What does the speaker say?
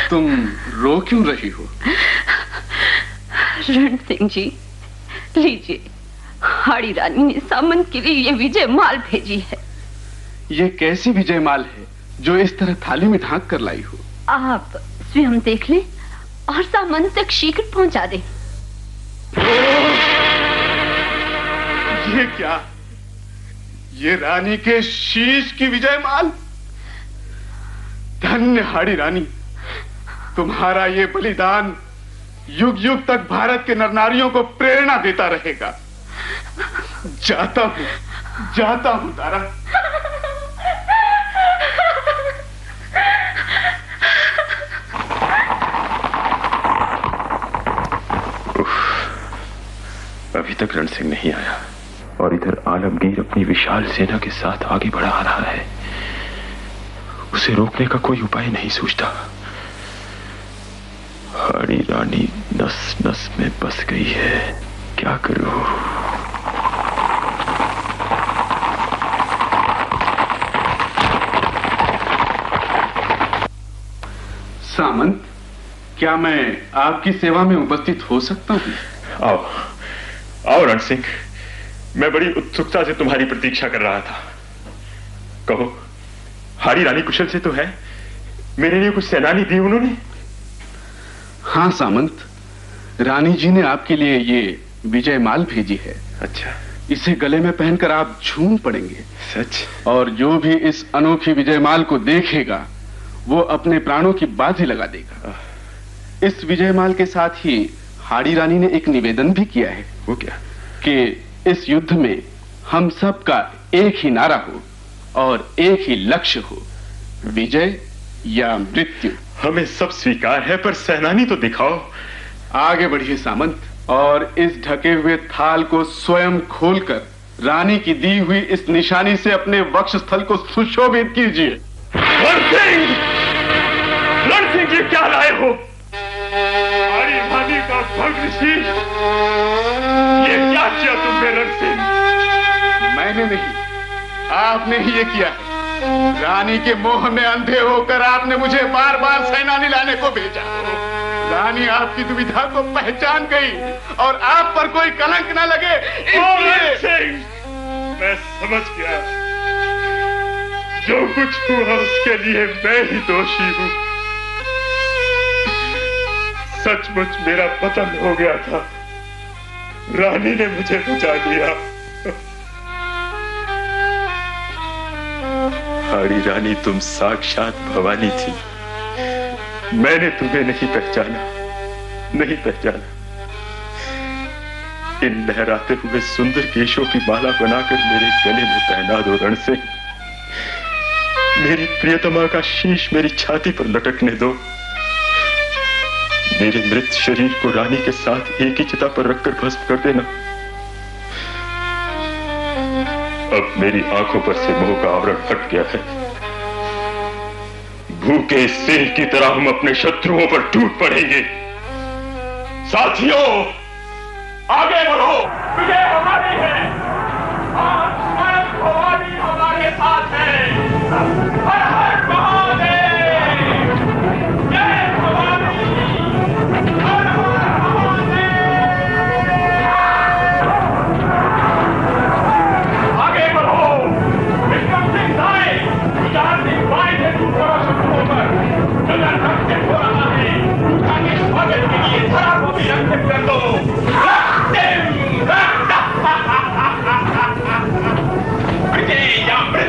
तुम रो क्यों रही हो? रण सिंह जी, लीजिए, हाड़ी रानी ने सामंत के लिए ये विजय माल भेजी है। ये कैसी विजय माल है जो इस तरह थाली में ढांक कर लाई हो? आप स्वयं देख लें और सामंत तक शीघ्र पहुंचा दें। ये क्या? ये रानी के शीश की विजय माल? धन्य हाड़ी रानी, तुम्हारा ये बलिदान युग युग तक भारत के नरनारियों को प्रेरणा देता रहेगा। जाता हूं तारा। अभी तक रण सिंह नहीं आया और इधर आलमगीर अपनी विशाल सेना के साथ आगे बढ़ा आ रहा है। उसे रोकने का कोई उपाय नहीं सूझता। हाड़ी रानी नस नस में बस गई है, क्या करूं? सामंत, क्या मैं आपकी सेवा में उपस्थित हो सकता हूं? आओ रण सिंह, मैं बड़ी उत्सुकता से तुम्हारी प्रतीक्षा कर रहा था। कहो, हाड़ी रानी कुशल से तो है? मेरे लिए कुछ सेनानी दी उन्होंने? हाँ सामंत, रानी जी ने आपके लिए ये विजय माल भेजी है। अच्छा। इसे गले में पहनकर आप झूम पड़ेंगे। सच? और जो भी इस अनोखी विजय माल को देखेगा वो अपने प्राणों की बाजी लगा देगा। इस विजय माल के साथ ही हाड़ी रानी ने एक निवेदन भी किया है। वो क्या? कि इस युद्ध में हम सब का एक ही नारा हो और एक ही लक्ष्य हो, विजय या मृत्यु। हमें सब स्वीकार है, पर सेनानी तो दिखाओ। आगे बढ़िए सामंत, और इस ढके हुए थाल को स्वयं खोलकर रानी की दी हुई इस निशानी से अपने वक्षस्थल को सुशोभित कीजिए। रण सिंह जी, क्या लाए हो? हाड़ी रानी का भग्न शीश, ये क्या किया तुमने रण सिंह? मैंने नहीं, आपने ही ये किया है। रानी के मोह में अंधे होकर आपने मुझे बार बार सेनानी लाने को भेजा। रानी आपकी दुविधा को पहचान गई और आप पर कोई कलंक न लगे इसलिए। मैं समझ गया, जो कुछ हुआ उसके लिए मैं ही दोषी हूं। सचमुच मेरा पतन हो गया था, रानी ने मुझे बचा लिया। हाड़ी रानी, तुम साक्षात भवानी थी। मैंने तुम्हें नहीं पहचाना। इन लहराते हुए सुंदर केशों की माला बनाकर मेरे गले में पहना दो रण सिंह। मेरी प्रियतमा का शीश मेरी छाती पर लटकने दो। मेरे मृत शरीर को रानी के साथ एक ही चिता पर रखकर भस्म कर देना। अब मेरी आंखों पर से मोह का आवरण हट गया है। भूखे सिंह की तरह हम अपने शत्रुओं पर टूट पड़ेंगे। साथियों, आगे बढ़ो, विजय हमारी है। भवानी हमारे साथ है। हर हर महादेव, जय भवानी, हर हर महादेव। आगे बढ़ो, विक्रम सिंह साए, गुजरात सिंह बाई से टूट पड़ा शत्रुओं पर। नगर ढंग से हो रहा है, उनका स्वागत के लिए धरा को भी रंग कर दो।